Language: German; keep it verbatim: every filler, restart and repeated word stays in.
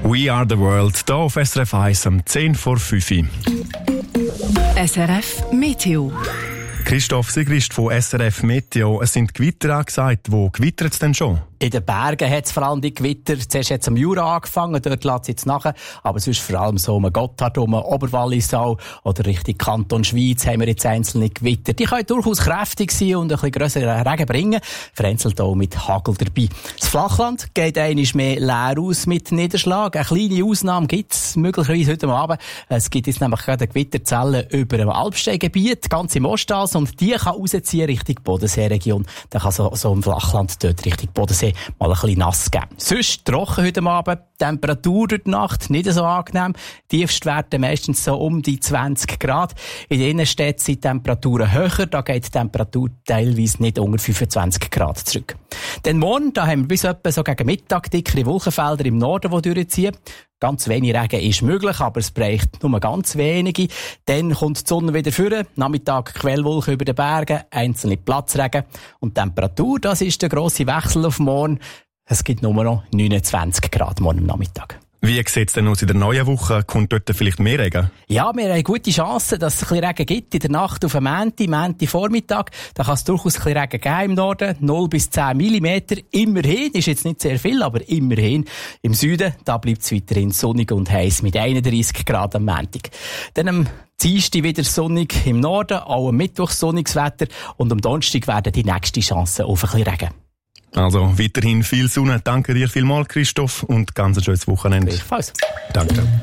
We are the world, hier auf S R F eins um zehn vor fünf. S R F Meteo. Christoph Sigrist von S R F Meteo. Es sind Gewitter angesagt. Wo gewittert es denn schon? In den Bergen hat es vor allem die Gewitter. Zuerst hat es am Jura angefangen, dort lässt es jetzt nachher. Aber sonst vor allem so um Gotthard, um Oberwallisau oder Richtung Kanton Schweiz haben wir jetzt einzelne Gewitter. Die können durchaus kräftig sein und ein bisschen grösseren Regen bringen. Vereinzelt auch mit Hagel dabei. Das Flachland geht einmal mehr leer aus mit Niederschlag. Eine kleine Ausnahme gibt es möglicherweise heute Abend. Es gibt jetzt nämlich gerade Gewitterzellen über dem Alpsteingebiet, ganz im Ostals, und die kann rausziehen Richtung Bodenseeregion. Dann kann so, so im Flachland dort Richtung Bodensee mal ein bisschen nass geben. Sonst trocken heute Abend, Temperatur durch die Nacht nicht so angenehm. Tiefstwerte meistens so um die zwanzig Grad. In den Innenstädten sind die Temperaturen höher, da geht die Temperatur teilweise nicht unter fünfundzwanzig Grad zurück. Denn morgen, da haben wir bis etwa so gegen Mittag dickere Wolkenfelder im Norden, die durchziehen. Ganz wenig Regen ist möglich, aber es braucht nur ganz wenige. Dann kommt die Sonne wieder vor. Nachmittag Quellwolken über den Bergen, einzelne Platzregen. Und die Temperatur, das ist der grosse Wechsel auf morgen. Es gibt nur noch neunundzwanzig Grad morgen am Nachmittag. Wie sieht es denn aus in der neuen Woche? Kommt dort vielleicht mehr Regen? Ja, wir haben gute Chancen, dass es ein bisschen Regen gibt in der Nacht auf den Montag, Montag Vormittag. Da kann es durchaus ein bisschen Regen geben im Norden. null bis zehn Millimeter. Immerhin, ist jetzt nicht sehr viel, aber immerhin. Im Süden, da bleibt es weiterhin sonnig und heiß mit einunddreissig Grad am Montag. Dann am Dienstag wieder sonnig im Norden, auch am Mittwoch sonniges Wetter. Und am Donnerstag werden die nächste Chancen auf ein bisschen Regen. Also weiterhin viel Sonne. Danke dir vielmals, Christoph, und ganz ein schönes Wochenende. Gleichfalls. Danke.